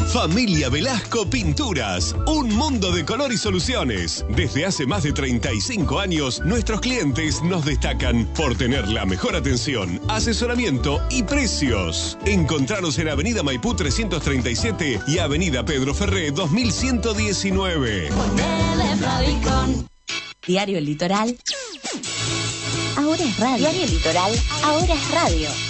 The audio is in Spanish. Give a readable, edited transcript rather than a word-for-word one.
Familia Velasco Pinturas, un mundo de color y soluciones. Desde hace más de 35 años, nuestros clientes nos destacan por tener la mejor atención, asesoramiento y precios. Encontranos en Avenida Maipú 337 y Avenida Pedro Ferré 2119. Diario El Litoral. Ahora es radio. Diario El Litoral. Ahora es radio.